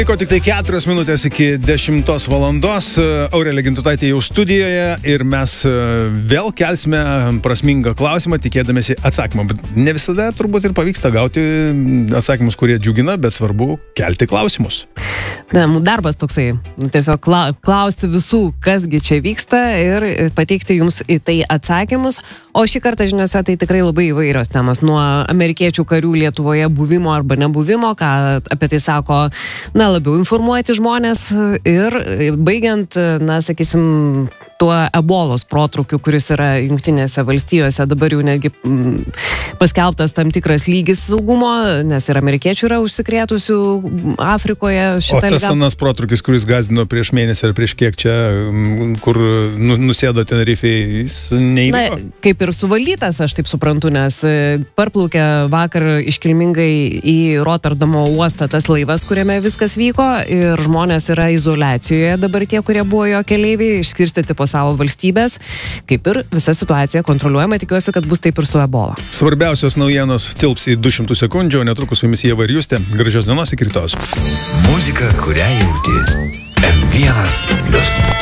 Liko tik tai 4 minutės iki 10 valandos. Aurelija Gintutaitė jau studijoje ir mes vėl kelsime prasmingą klausimą, tikėdamėsi atsakymą. Bet ne visada turbūt ir pavyksta gauti atsakymus, kurie džiugina, bet svarbu kelti klausimus. Darbas toksai. Tiesiog klausti visų, kasgi čia vyksta ir pateikti jums į tai atsakymus. O šį kartą žiniose tai tikrai labai įvairios temos. Nuo amerikiečių karių Lietuvoje buvimo arba nebuvimo, ką apie tai sako, labiau informuoti žmonės ir baigiant, sakysim, tuo ebolos protrukiu, kuris yra Jungtinėse valstijose, dabar jau netgi paskelbtas tam tikras lygis saugumo, nes ir amerikiečių yra užsikrėtusių Afrikoje. O tas senas protrukis, kuris gąsdino prieš mėnesį ar prieš kiek čia, kur nusėdo Tenerifėje, jis neįvyko? Kaip ir suvaldytas, aš taip suprantu, nes parplaukė vakar iškilmingai į Rotterdamo uostą tas laivas, kuriame viskas vyko ir žmonės yra izoliacijoje, dabar tie, kurie buvo jo keleiviai, išskirstyti po savo valstybės, kaip ir visa situacija kontroliuojama, tikiuosi, kad bus taip ir su ebola. Svarbiausios naujienos tilps į 200 sekundžių, netrukus su jumis Ieva ir Justė. Gražios dienos, iki rytojus. Muzika, kurią jauti. M1+.